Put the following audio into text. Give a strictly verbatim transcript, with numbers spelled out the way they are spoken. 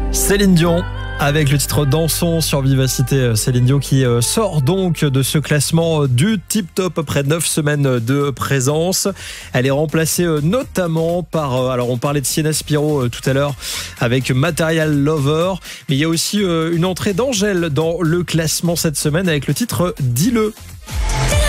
Céline Dion avec le titre Dansons sur Vivacité. Céline Dion qui sort donc de ce classement du Tip Top après neuf semaines de présence. Elle est remplacée notamment par, alors on parlait de Sienna Spiro tout à l'heure avec Material Lover, mais il y a aussi une entrée d'Angèle dans le classement cette semaine avec le titre Dis-le.